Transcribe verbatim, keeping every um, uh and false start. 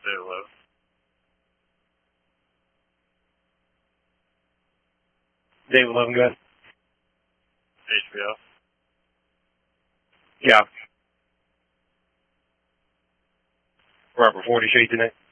Day eleven. Dave eleven, go ahead. H B O. Yeah. We're up for forty Shade tonight.